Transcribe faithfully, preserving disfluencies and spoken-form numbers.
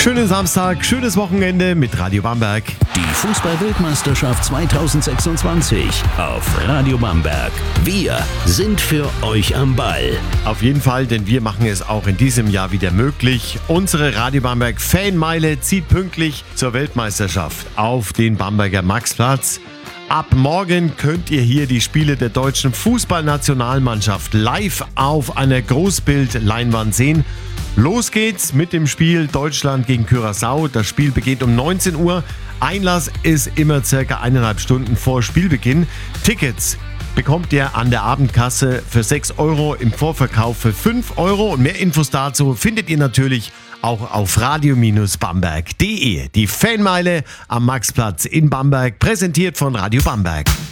Schönen Samstag, schönes Wochenende mit Radio Bamberg. Die Fußball-Weltmeisterschaft zweitausendsechsundzwanzig auf Radio Bamberg. Wir sind für euch am Ball. Auf jeden Fall, denn wir machen es auch in diesem Jahr wieder möglich. Unsere Radio Bamberg Fanmeile zieht pünktlich zur Weltmeisterschaft auf den Bamberger Maxplatz. Ab morgen könnt ihr hier die Spiele der deutschen Fußballnationalmannschaft live auf einer Großbildleinwand sehen. Los geht's mit dem Spiel Deutschland gegen Curaçao. Das Spiel beginnt um neunzehn Uhr. Einlass ist immer circa eineinhalb Stunden vor Spielbeginn. Tickets bekommt ihr an der Abendkasse für sechs Euro, im Vorverkauf für fünf Euro. Und mehr Infos dazu findet ihr natürlich auch auf radio Bamberg punkt de. Die Fanmeile am Maxplatz in Bamberg, präsentiert von Radio Bamberg.